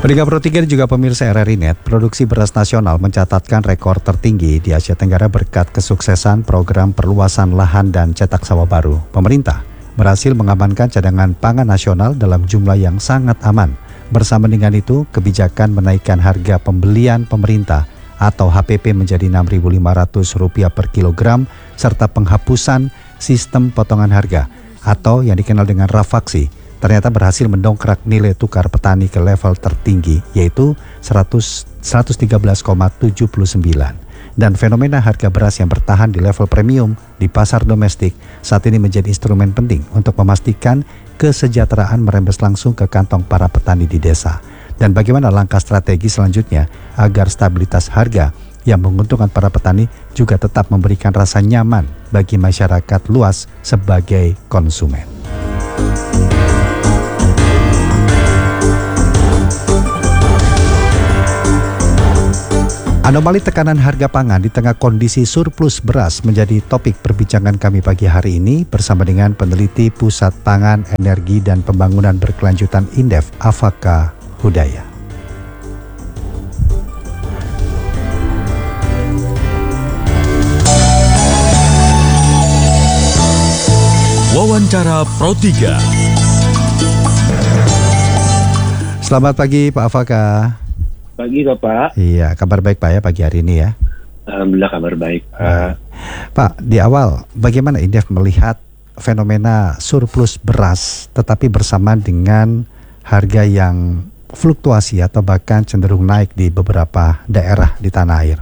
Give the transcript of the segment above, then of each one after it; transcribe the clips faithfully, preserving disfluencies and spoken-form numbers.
Pendengar Pro tiga dan juga pemirsa R R I Net, produksi beras nasional mencatatkan rekor tertinggi di Asia Tenggara berkat kesuksesan program perluasan lahan dan cetak sawah baru. Pemerintah berhasil mengamankan cadangan pangan nasional dalam jumlah yang sangat aman. Bersama dengan itu, kebijakan menaikkan harga pembelian pemerintah atau H P P menjadi enam ribu lima ratus rupiah per kilogram, serta penghapusan sistem potongan harga atau yang dikenal dengan rafaksi, ternyata berhasil mendongkrak nilai tukar petani ke level tertinggi, yaitu seratus, seratus tiga belas koma tujuh sembilan. Dan fenomena harga beras yang bertahan di level premium di pasar domestik saat ini menjadi instrumen penting untuk memastikan kesejahteraan merembes langsung ke kantong para petani di desa. Dan bagaimana langkah strategi selanjutnya agar stabilitas harga yang menguntungkan para petani juga tetap memberikan rasa nyaman bagi masyarakat luas sebagai konsumen. Anomali tekanan harga pangan di tengah kondisi surplus beras menjadi topik perbincangan kami pagi hari ini bersama dengan peneliti Pusat Pangan, Energi dan Pembangunan Berkelanjutan Indef, Afaka Hudaya. Wawancara Pro tiga. Selamat pagi Pak Afaka. Pagi Bapak. Iya, kabar baik Pak ya pagi hari ini ya. Alhamdulillah kabar baik. Nah, Pak, di awal bagaimana Indef melihat fenomena surplus beras tetapi bersamaan dengan harga yang fluktuasi atau bahkan cenderung naik di beberapa daerah di tanah air?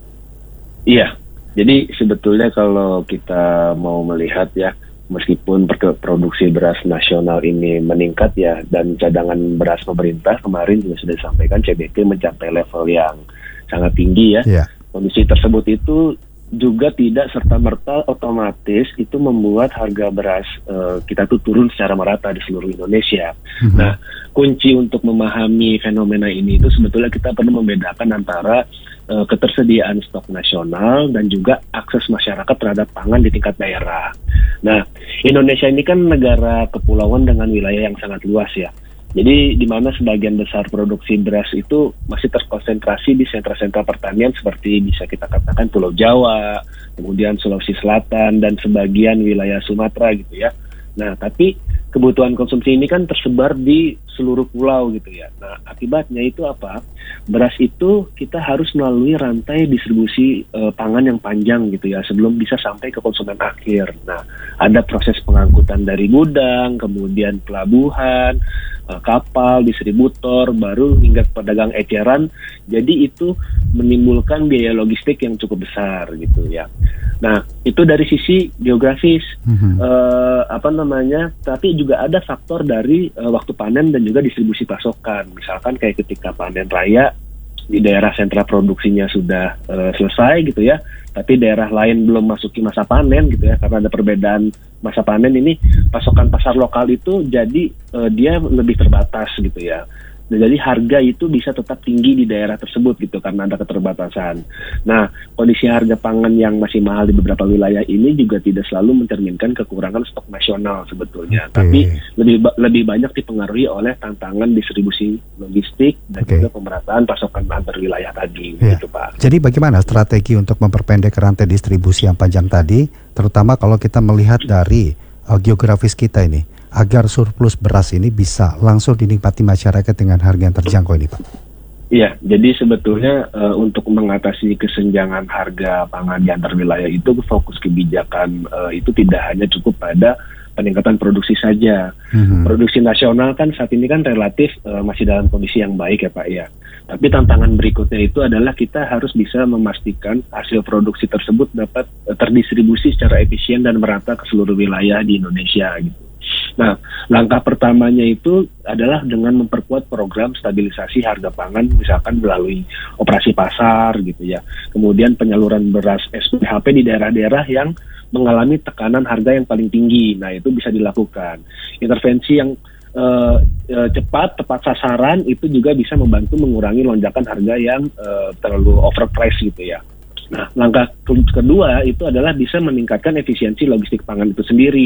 Iya, jadi sebetulnya kalau kita mau melihat ya, meskipun produksi beras nasional ini meningkat ya, dan cadangan beras pemerintah kemarin juga sudah disampaikan C B P mencapai level yang sangat tinggi ya. Yeah. Kondisi tersebut itu juga tidak serta-merta otomatis itu membuat harga beras uh, kita tuh turun secara merata di seluruh Indonesia. Mm-hmm. Nah, kunci untuk memahami fenomena ini itu sebetulnya kita perlu membedakan antara uh, ketersediaan stok nasional dan juga akses masyarakat terhadap pangan di tingkat daerah. Nah, Indonesia ini kan negara kepulauan dengan wilayah yang sangat luas ya. Jadi di mana sebagian besar produksi beras itu masih terkonsentrasi di sentra-sentra pertanian seperti bisa kita katakan Pulau Jawa, kemudian Sulawesi Selatan dan sebagian wilayah Sumatera gitu ya. Nah, tapi kebutuhan konsumsi ini kan tersebar di seluruh pulau gitu ya. Nah, akibatnya itu apa? Beras itu kita harus melalui rantai distribusi e, pangan yang panjang gitu ya sebelum bisa sampai ke konsumen akhir. Nah, ada proses pengangkutan dari gudang, kemudian pelabuhan, e, kapal, distributor, baru hingga pedagang eceran. Jadi itu menimbulkan biaya logistik yang cukup besar gitu ya. Nah, itu dari sisi geografis, mm-hmm. uh, apa namanya, tapi juga ada faktor dari uh, waktu panen dan juga distribusi pasokan. Misalkan kayak ketika panen raya, di daerah sentra produksinya sudah uh, selesai gitu ya, tapi daerah lain belum masuki masa panen gitu ya, karena ada perbedaan masa panen ini, pasokan pasar lokal itu jadi uh, dia lebih terbatas gitu ya. Nah, jadi harga itu bisa tetap tinggi di daerah tersebut gitu karena ada keterbatasan. Nah, kondisi harga pangan yang masih mahal di beberapa wilayah ini juga tidak selalu mencerminkan kekurangan stok nasional sebetulnya, okay. Tapi lebih lebih banyak dipengaruhi oleh tantangan distribusi logistik dan okay. juga pemerataan pasokan antar wilayah tadi, yeah. gitu Pak. Jadi bagaimana strategi untuk memperpendek rantai distribusi yang panjang tadi, terutama kalau kita melihat dari uh, geografis kita ini, agar surplus beras ini bisa langsung dinikmati masyarakat dengan harga yang terjangkau ini, Pak? Iya, jadi sebetulnya uh, untuk mengatasi kesenjangan harga pangan di antar wilayah itu fokus kebijakan uh, itu tidak hanya cukup pada peningkatan produksi saja. Mm-hmm. Produksi nasional kan saat ini kan relatif uh, masih dalam kondisi yang baik ya Pak ya. Tapi tantangan berikutnya itu adalah kita harus bisa memastikan hasil produksi tersebut dapat uh, terdistribusi secara efisien dan merata ke seluruh wilayah di Indonesia gitu. Nah, langkah pertamanya itu adalah dengan memperkuat program stabilisasi harga pangan, misalkan melalui operasi pasar gitu ya. Kemudian penyaluran beras S P H P di daerah-daerah yang mengalami tekanan harga yang paling tinggi. Nah, itu bisa dilakukan. Intervensi yang uh, uh, cepat, tepat sasaran itu juga bisa membantu mengurangi lonjakan harga yang uh, terlalu overpriced gitu ya. Nah, langkah kedua itu adalah bisa meningkatkan efisiensi logistik pangan itu sendiri.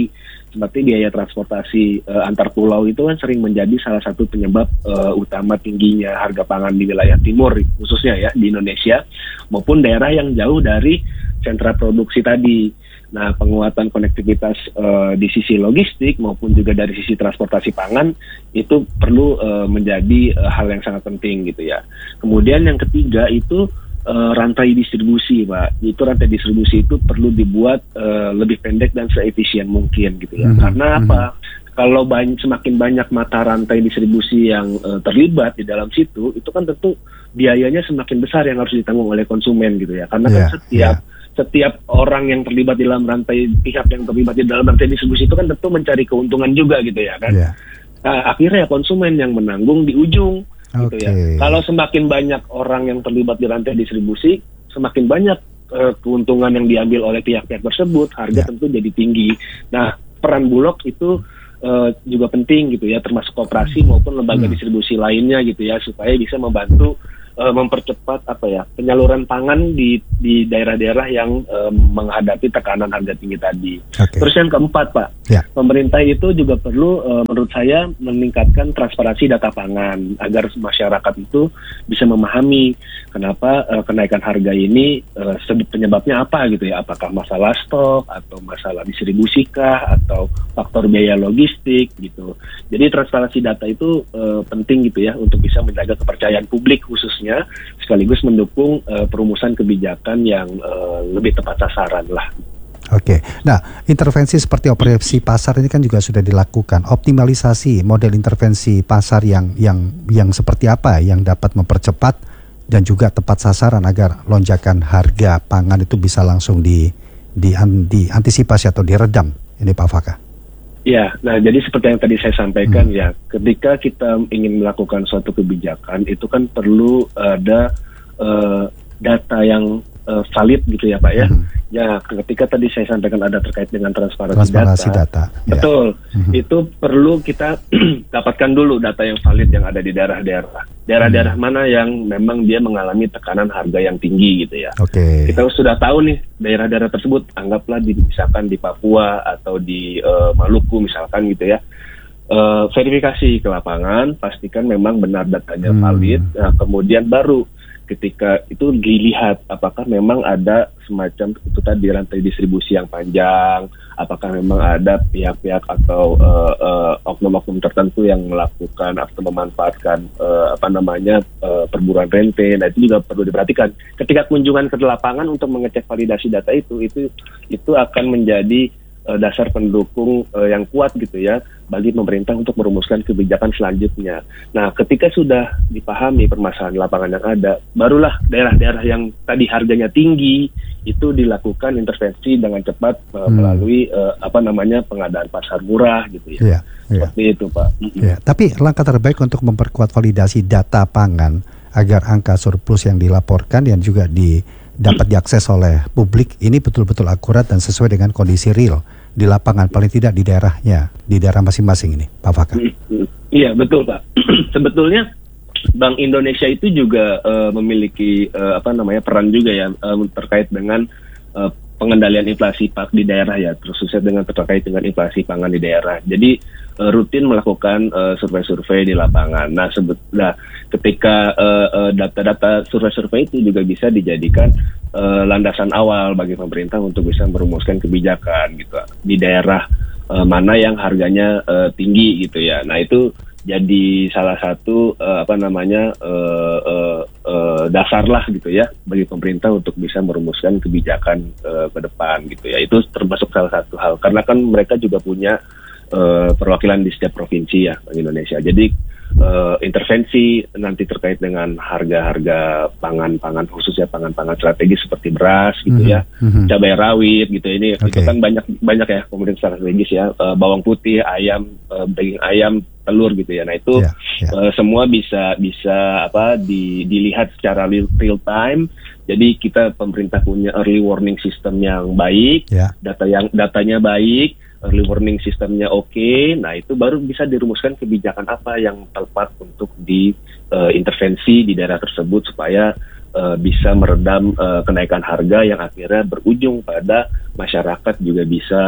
seperti biaya transportasi uh, antar pulau itu kan sering menjadi salah satu penyebab uh, utama tingginya harga pangan di wilayah timur khususnya ya di Indonesia maupun daerah yang jauh dari sentra produksi tadi. Nah, penguatan konektivitas uh, di sisi logistik maupun juga dari sisi transportasi pangan itu perlu uh, menjadi uh, hal yang sangat penting gitu ya. Kemudian yang ketiga itu Uh, rantai distribusi, Pak. Itu rantai distribusi itu perlu dibuat uh, lebih pendek dan seefisien mungkin gitu ya. Mm-hmm. Karena apa? Mm-hmm. Kalau banyak, semakin banyak mata rantai distribusi yang uh, terlibat di dalam situ, itu kan tentu biayanya semakin besar yang harus ditanggung oleh konsumen gitu ya. Karena yeah, kan setiap yeah. setiap orang yang terlibat di dalam rantai, pihak yang terlibat di dalam rantai distribusi itu kan tentu mencari keuntungan juga gitu ya kan. Yeah. Nah, akhirnya konsumen yang menanggung di ujung. Gitu ya. Kalau semakin banyak orang yang terlibat di rantai distribusi, semakin banyak uh, keuntungan yang diambil oleh pihak-pihak tersebut, harga yeah. tentu jadi tinggi. Nah, peran Bulog itu uh, juga penting gitu ya, termasuk koperasi maupun lembaga hmm. distribusi lainnya gitu ya, supaya bisa membantu uh, mempercepat apa ya penyaluran pangan di di daerah-daerah yang uh, menghadapi tekanan harga tinggi tadi. Okay. Terus yang keempat, Pak, yeah. pemerintah itu juga perlu uh, menurut saya meningkatkan transparansi data pangan agar masyarakat itu bisa memahami kenapa uh, kenaikan harga ini uh, penyebabnya apa gitu ya, apakah masalah stok atau masalah distribusi kah atau faktor biaya logistik gitu. Jadi transparansi data itu uh, penting gitu ya untuk bisa menjaga kepercayaan publik khususnya, sekaligus mendukung uh, perumusan kebijakan yang uh, lebih tepat sasaran lah. Oke, nah intervensi seperti operasi pasar ini kan juga sudah dilakukan. Optimalisasi model intervensi pasar yang yang yang seperti apa yang dapat mempercepat dan juga tepat sasaran agar lonjakan harga pangan itu bisa langsung di, di, di antisipasi atau diredam. Ini Pak Faka. Ya, nah jadi seperti yang tadi saya sampaikan hmm. ya, ketika kita ingin melakukan suatu kebijakan itu kan perlu ada uh, data yang uh, valid gitu ya Pak ya. Hmm. Ya, ketika tadi saya sampaikan ada terkait dengan transparansi, transparansi data, data betul, ya. mm-hmm. itu perlu kita dapatkan dulu data yang valid yang ada di daerah-daerah. Daerah-daerah mm-hmm. mana yang memang dia mengalami tekanan harga yang tinggi gitu ya. Okay. Kita sudah tahu nih daerah-daerah tersebut, anggaplah di, misalkan di Papua atau di uh, Maluku misalkan gitu ya. Uh, verifikasi ke lapangan, pastikan memang benar datanya mm-hmm. valid. Nah, kemudian baru ketika itu dilihat apakah memang ada semacam itu tadi rantai distribusi yang panjang, apakah memang ada pihak-pihak atau uh, uh, oknum-oknum tertentu yang melakukan atau memanfaatkan uh, apa namanya uh, perburuan rente. Nah itu juga perlu diperhatikan. Ketika kunjungan ke lapangan untuk mengecek validasi data itu, itu itu akan menjadi uh, dasar pendukung uh, yang kuat gitu ya bagi pemerintah untuk merumuskan kebijakan selanjutnya. Nah, ketika sudah dipahami permasalahan lapangan yang ada, barulah daerah-daerah yang tadi harganya tinggi itu dilakukan intervensi dengan cepat uh, hmm. melalui uh, apa namanya pengadaan pasar murah gitu ya. Yeah, yeah. Seperti itu, Pak. Yeah. Tapi langkah terbaik untuk memperkuat validasi data pangan agar angka surplus yang dilaporkan dan juga di dapat diakses oleh publik ini betul-betul akurat dan sesuai dengan kondisi real di lapangan, paling tidak di daerahnya, di daerah masing-masing ini, Pak Faka. Iya, betul Pak. Sebetulnya Bank Indonesia itu juga uh, memiliki uh, apa namanya peran juga ya uh, terkait dengan uh, pengendalian inflasi pak di daerah ya, khususnya dengan terkait dengan inflasi pangan di daerah. Jadi uh, rutin melakukan uh, survei-survei di lapangan. Nah, sebetulnya ketika uh, uh, data-data survei-survei itu juga bisa dijadikan uh, landasan awal bagi pemerintah untuk bisa merumuskan kebijakan gitu di daerah uh, mana yang harganya uh, tinggi gitu ya. Nah itu jadi salah satu uh, apa namanya uh, uh, uh, dasar lah gitu ya bagi pemerintah untuk bisa merumuskan kebijakan uh, ke depan gitu ya. Itu termasuk salah satu hal karena kan mereka juga punya uh, perwakilan di setiap provinsi ya Bank Indonesia. Jadi uh, intervensi nanti terkait dengan harga-harga pangan-pangan khususnya pangan-pangan strategis seperti beras gitu mm-hmm. ya, mm-hmm. cabai rawit gitu ini okay. Itu kan banyak banyak ya komoditas strategis ya, uh, bawang putih, ayam, uh, daging ayam, telur gitu ya. Nah itu yeah, yeah. Uh, semua bisa bisa apa di, dilihat secara real, real time. Jadi kita pemerintah punya early warning system yang baik, yeah. data yang datanya baik, early warning sistemnya oke. Okay. Nah itu baru bisa dirumuskan kebijakan apa yang tepat untuk diintervensi uh, di daerah tersebut supaya uh, bisa meredam uh, kenaikan harga yang akhirnya berujung pada masyarakat juga bisa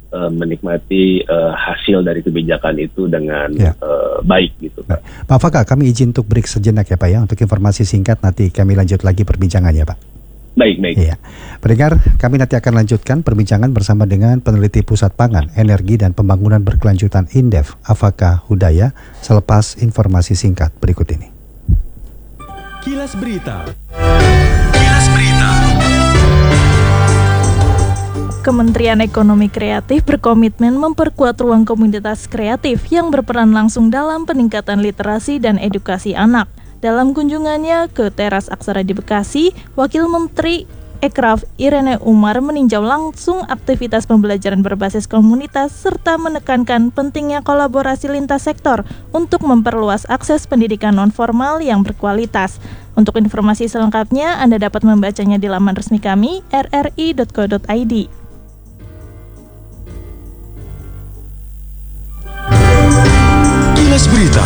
uh, menikmati uh, hasil dari kebijakan itu dengan ya. uh, baik gitu Pak. Pak Faka, kami izin untuk break sejenak ya Pak ya, untuk informasi singkat nanti kami lanjut lagi perbincangannya Pak. Baik, baik. Iya. Pendengar, kami nanti akan lanjutkan perbincangan bersama dengan peneliti Pusat Pangan, Energi dan Pembangunan Berkelanjutan Indef, Afaka Hudaya, selepas informasi singkat berikut ini. Kilas Berita. Kilas Berita. Kementerian Ekonomi Kreatif berkomitmen memperkuat ruang komunitas kreatif yang berperan langsung dalam peningkatan literasi dan edukasi anak. Dalam kunjungannya ke Teras Aksara di Bekasi, Wakil Menteri Ekraf Irene Umar meninjau langsung aktivitas pembelajaran berbasis komunitas serta menekankan pentingnya kolaborasi lintas sektor untuk memperluas akses pendidikan non-formal yang berkualitas. Untuk informasi selengkapnya, Anda dapat membacanya di laman resmi kami r r i dot co dot i d. Kilas Berita.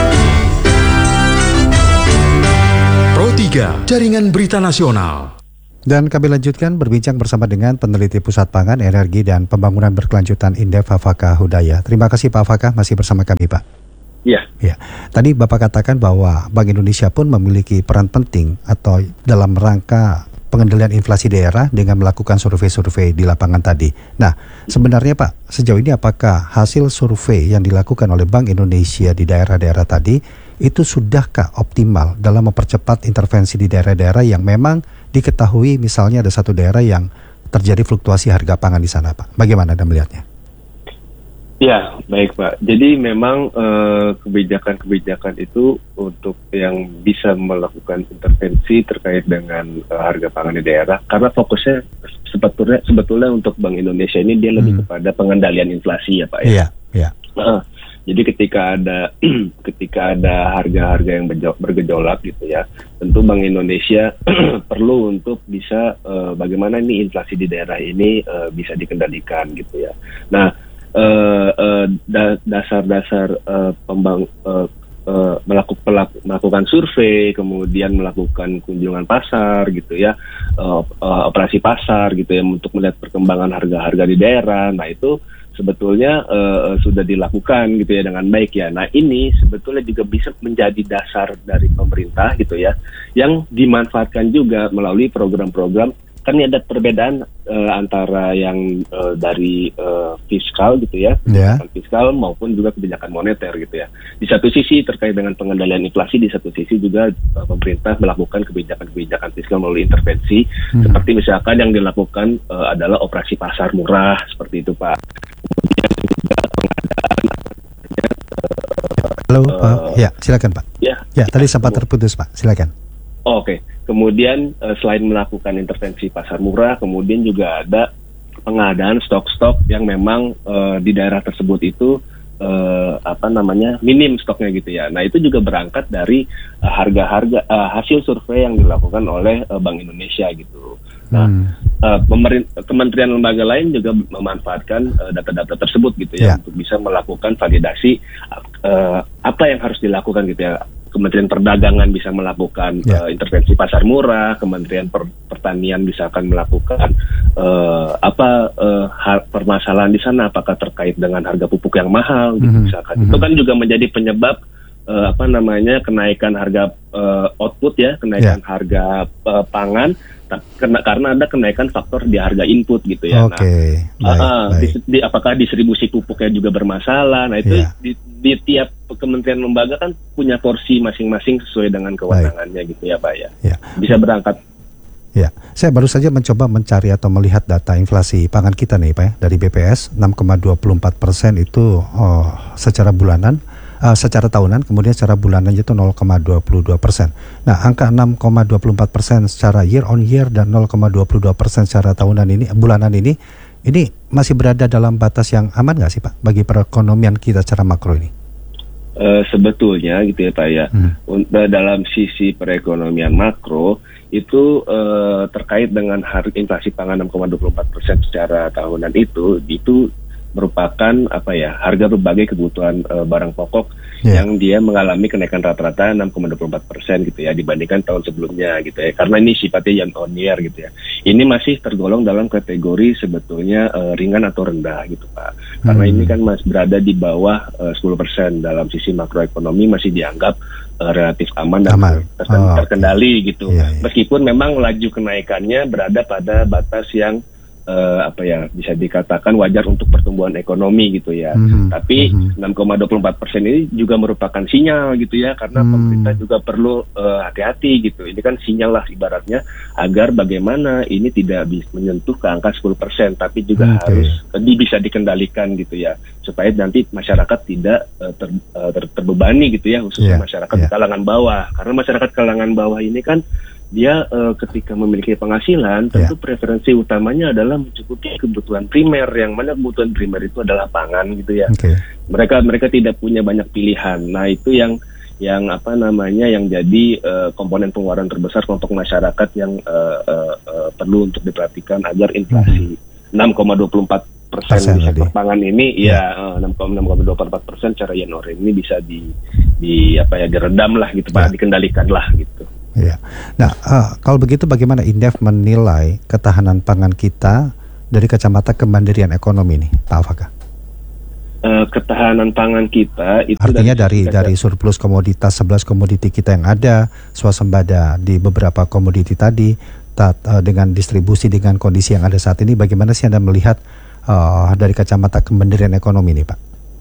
Pro tiga, Jaringan Berita Nasional. Dan kami lanjutkan berbincang bersama dengan peneliti Pusat Pangan, Energi dan Pembangunan Berkelanjutan Indef, Afaka Hudaya. Terima kasih Pak Afaka, masih bersama kami Pak. Iya. Ya. Tadi Bapak katakan bahwa Bank Indonesia pun memiliki peran penting atau dalam rangka pengendalian inflasi daerah dengan melakukan survei-survei di lapangan tadi. Nah, sebenarnya Pak, sejauh ini apakah hasil survei yang dilakukan oleh Bank Indonesia di daerah-daerah tadi itu sudahkah optimal dalam mempercepat intervensi di daerah-daerah yang memang diketahui misalnya ada satu daerah yang terjadi fluktuasi harga pangan di sana Pak? Bagaimana Anda melihatnya? Ya, baik Pak. Jadi memang eh, kebijakan-kebijakan itu untuk yang bisa melakukan intervensi terkait dengan eh, harga pangan di daerah, karena fokusnya sebetulnya sebetulnya untuk Bank Indonesia ini dia lebih hmm. kepada pengendalian inflasi ya Pak ya. Iya, iya. Nah, jadi ketika ada ketika ada harga-harga yang bergejolak gitu ya, tentu Bank Indonesia perlu untuk bisa uh, bagaimana ini inflasi di daerah ini uh, bisa dikendalikan gitu ya. Nah, uh, uh, da- dasar-dasar uh, pembang uh, uh, melakukan pelak- melakukan survei, kemudian melakukan kunjungan pasar gitu ya, uh, uh, operasi pasar gitu ya untuk melihat perkembangan harga-harga di daerah. Nah itu sebetulnya uh, sudah dilakukan gitu ya dengan baik ya. Nah ini sebetulnya juga bisa menjadi dasar dari pemerintah gitu ya, yang dimanfaatkan juga melalui program-program. Kan ada perbedaan uh, antara yang uh, dari uh, fiskal gitu ya, kebijakan yeah. fiskal maupun juga kebijakan moneter gitu ya. Di satu sisi terkait dengan pengendalian inflasi, di satu sisi juga uh, pemerintah melakukan kebijakan-kebijakan fiskal melalui intervensi, hmm. seperti misalkan yang dilakukan uh, adalah operasi pasar murah seperti itu Pak. Kemudian juga pengadaan. Halo uh, Pak, ya silakan Pak. Ya, ya tadi sempat terputus Pak, silakan. Oh, Oke. Okay. Kemudian uh, selain melakukan intervensi pasar murah, kemudian juga ada pengadaan stok-stok yang memang uh, di daerah tersebut itu uh, apa namanya minim stoknya gitu ya. Nah itu juga berangkat dari uh, harga-harga uh, hasil survei yang dilakukan oleh uh, Bank Indonesia gitu. Nah hmm. uh, pemerin- kementerian lembaga lain juga memanfaatkan uh, data-data tersebut gitu ya, yeah. untuk bisa melakukan validasi uh, apa yang harus dilakukan gitu ya. Kementerian Perdagangan bisa melakukan yeah. uh, intervensi pasar murah, Kementerian per- Pertanian bisa akan melakukan uh, apa uh, hal permasalahan di sana, apakah terkait dengan harga pupuk yang mahal, gitu, mm-hmm. misalkan mm-hmm. itu kan juga menjadi penyebab uh, apa namanya kenaikan harga uh, output ya, kenaikan yeah. harga uh, pangan. Karena, karena ada kenaikan faktor di harga input gitu ya. Okay. Nah, baik, uh, baik. Di, di, apakah distribusi pupuknya juga bermasalah? Nah itu yeah. di, di tiap kementerian lembaga kan punya porsi masing-masing sesuai dengan kewenangannya gitu ya Pak ya. Yeah. Bisa berangkat. Ya, saya baru saja mencoba mencari atau melihat data inflasi pangan kita nih Pak ya, dari B P S enam koma dua puluh empat persen itu oh, secara bulanan. Uh, secara tahunan, kemudian secara bulanan itu nol koma dua puluh dua persen. Nah, angka enam koma dua puluh empat persen secara year on year dan nol koma dua puluh dua persen secara tahunan ini, bulanan ini, ini masih berada dalam batas yang aman nggak sih Pak bagi perekonomian kita secara makro ini? Uh, sebetulnya gitu ya Pak ya, hmm. dalam sisi perekonomian makro itu uh, terkait dengan harga inflasi pangan enam koma dua puluh empat persen secara tahunan itu, itu merupakan apa ya harga berbagai kebutuhan uh, barang pokok yeah. yang dia mengalami kenaikan rata-rata enam koma dua puluh empat persen gitu ya dibandingkan tahun sebelumnya gitu ya, karena ini sifatnya year on year gitu ya. Ini masih tergolong dalam kategori sebetulnya uh, ringan atau rendah gitu Pak, karena hmm. ini kan masih berada di bawah uh, sepuluh persen dalam sisi makroekonomi, masih dianggap uh, relatif aman dan aman. ter- Oh, terkendali okay. gitu yeah, yeah. meskipun memang laju kenaikannya berada pada batas yang Uh, apa ya bisa dikatakan wajar untuk pertumbuhan ekonomi gitu ya. Mm-hmm. Tapi mm-hmm. enam koma dua puluh empat persen ini juga merupakan sinyal gitu ya, karena mm. pemerintah juga perlu uh, hati-hati gitu. Ini kan sinyal lah ibaratnya agar bagaimana ini tidak bisa menyentuh ke angka sepuluh persen, tapi juga okay. harus uh, bisa dikendalikan gitu ya, supaya nanti masyarakat tidak uh, ter, uh, ter, terbebani gitu ya, khususnya yeah. masyarakat yeah. kalangan bawah. Karena masyarakat kalangan bawah ini kan dia uh, ketika memiliki penghasilan tentu yeah. preferensi utamanya adalah mencukupi kebutuhan primer, yang mana kebutuhan primer itu adalah pangan gitu ya. Okay. Mereka mereka tidak punya banyak pilihan. Nah itu yang yang apa namanya yang jadi uh, komponen pengeluaran terbesar untuk masyarakat yang uh, uh, uh, perlu untuk diperhatikan agar inflasi mm-hmm. enam koma dua puluh empat persen di sektor pangan ini yeah. ya uh, enam koma dua puluh empat persen secara year on year ini bisa di di apa ya diredam lah gitu yeah. Pak, dikendalikan lah gitu. Ya. Nah, uh, kalau begitu bagaimana Indef menilai ketahanan pangan kita dari kacamata kemandirian ekonomi ini, Pak Alfaka? Uh, ketahanan pangan kita itu artinya dari dari, dari surplus komoditas sebelas komoditi kita yang ada, swasembada di beberapa komoditi tadi, tat, uh, dengan distribusi dengan kondisi yang ada saat ini, bagaimana sih Anda melihat uh, dari kacamata kemandirian ekonomi ini, Pak?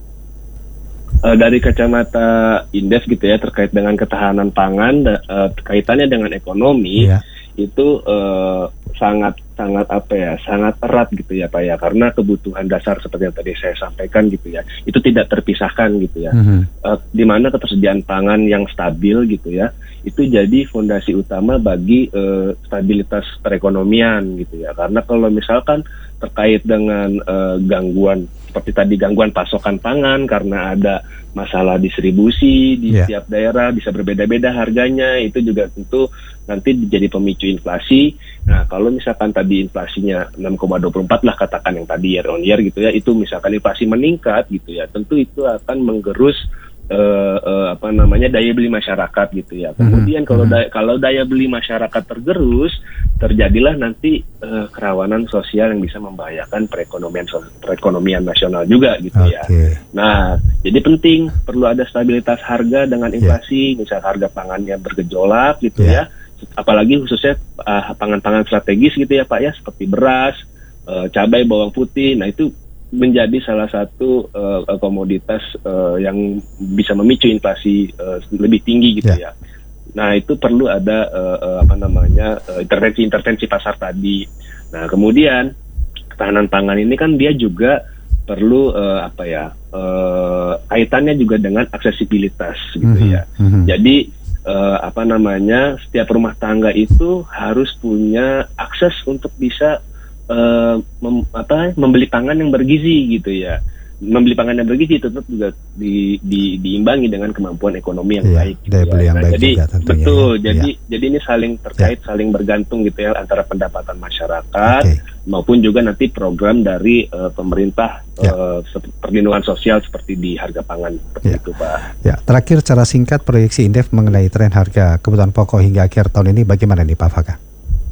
Uh, dari kacamata Indef gitu ya terkait dengan ketahanan pangan uh, kaitannya dengan ekonomi yeah. itu uh, sangat sangat apa ya sangat erat gitu ya Pak ya, karena kebutuhan dasar seperti yang tadi saya sampaikan gitu ya itu tidak terpisahkan gitu ya. Mm-hmm. uh, di mana ketersediaan pangan yang stabil gitu ya itu jadi fondasi utama bagi uh, stabilitas perekonomian gitu ya, karena kalau misalkan terkait dengan uh, gangguan seperti tadi gangguan pasokan pangan karena ada masalah distribusi di yeah. setiap daerah bisa berbeda-beda harganya, itu juga tentu nanti jadi pemicu inflasi. Nah kalau misalkan tadi inflasinya enam koma dua puluh empat lah katakan yang tadi year on year gitu ya, itu misalkan inflasi meningkat gitu ya, tentu itu akan menggerus Uh, uh, apa namanya daya beli masyarakat gitu ya. Kemudian kalau daya, kalau daya beli masyarakat tergerus, terjadilah nanti uh, kerawanan sosial yang bisa membahayakan perekonomian perekonomian nasional juga gitu okay. ya. Nah, jadi penting perlu ada stabilitas harga dengan inflasi, yeah. misal harga pangannya bergejolak gitu yeah. ya. Apalagi khususnya uh, pangan-pangan strategis gitu ya Pak ya, seperti beras, uh, cabai, bawang putih. Nah, itu menjadi salah satu uh, komoditas uh, yang bisa memicu inflasi uh, lebih tinggi gitu yeah. ya. Nah itu perlu ada uh, uh, apa namanya uh, intervensi-intervensi pasar tadi. Nah kemudian ketahanan pangan ini kan dia juga perlu uh, apa ya uh, kaitannya juga dengan aksesibilitas gitu mm-hmm. ya. Mm-hmm. Jadi uh, apa namanya setiap rumah tangga itu harus punya akses untuk bisa Uh, mem, apa, membeli pangan yang bergizi gitu ya. Membeli pangan yang bergizi itu tetap juga di, di, diimbangi dengan kemampuan ekonomi yang iya, baik. Gitu ya. yang nah, baik jadi juga, tentunya, betul. ya. Jadi ya. jadi ini saling terkait, ya. saling bergantung gitu ya antara pendapatan masyarakat okay. maupun juga nanti program dari uh, pemerintah ya. uh, perlindungan sosial seperti di harga pangan seperti ya. itu Pak. Ya, terakhir secara singkat proyeksi Indef mengenai tren harga kebutuhan pokok hingga akhir tahun ini bagaimana nih Pak Faka?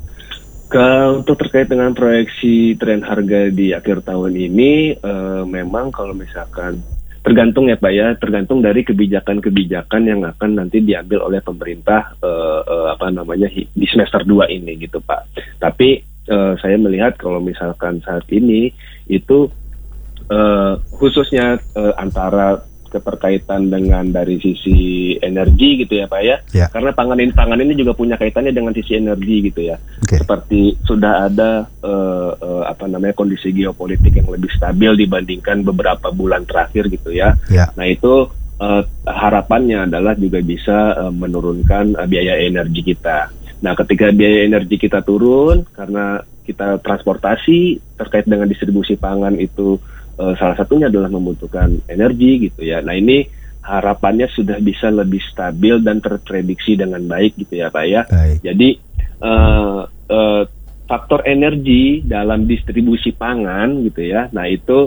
Ke, untuk terkait dengan proyeksi tren harga di akhir tahun ini, uh, memang kalau misalkan tergantung ya Pak ya, tergantung dari kebijakan-kebijakan yang akan nanti diambil oleh pemerintah uh, uh, apa namanya di semester dua ini gitu Pak. Tapi uh, saya melihat kalau misalkan saat ini itu uh, khususnya uh, antara keterkaitan dengan dari sisi energi gitu ya Pak ya, ya. Karena pangan ini pangan ini juga punya kaitannya dengan sisi energi gitu ya. Okay. Seperti sudah ada uh, uh, apa namanya kondisi geopolitik yang lebih stabil dibandingkan beberapa bulan terakhir gitu ya. ya. Nah itu uh, harapannya adalah juga bisa uh, menurunkan uh, biaya energi kita. Nah ketika biaya energi kita turun karena kita transportasi terkait dengan distribusi pangan itu Uh, salah satunya adalah membutuhkan energi gitu ya. Nah ini harapannya sudah bisa lebih stabil dan terprediksi dengan baik gitu ya Pak ya. Baik. Jadi uh, uh, faktor energi dalam distribusi pangan gitu ya. Nah itu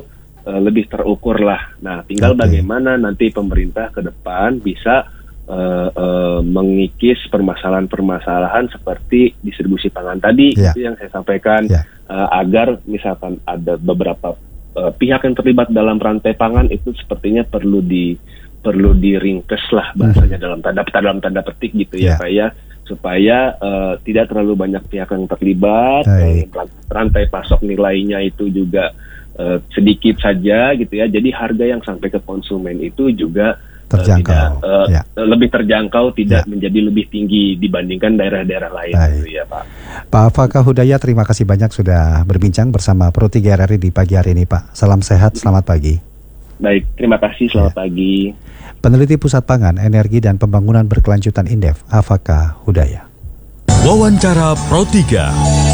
uh, lebih terukur lah. Nah, tinggal Oke. bagaimana nanti pemerintah ke depan bisa uh, uh, mengikis permasalahan-permasalahan seperti distribusi pangan tadi, Ya. itu yang saya sampaikan, Ya. uh, agar misalkan ada beberapa uh, pihak yang terlibat dalam rantai pangan itu sepertinya perlu di perlu diringkes lah bahasanya, dalam tanda dalam tanda petik gitu ya, Ya. Pak ya, supaya uh, tidak terlalu banyak pihak yang terlibat, Baik. uh, rantai pasok nilainya itu juga uh, sedikit saja gitu ya. Jadi harga yang sampai ke konsumen itu juga uh, Terjangkau, tidak, uh, ya. lebih terjangkau, tidak Ya. menjadi lebih tinggi dibandingkan daerah-daerah lain Baik. gitu ya, Pak. Pak Fakah Hudayat, terima kasih banyak sudah berbincang bersama Pro tiga R R I di pagi hari ini, Pak. Salam sehat, selamat pagi. Baik, terima kasih, selamat pagi. Peneliti Pusat Pangan, Energi dan Pembangunan Berkelanjutan Indef, Afaka Hudayat. Wawancara Pro tiga.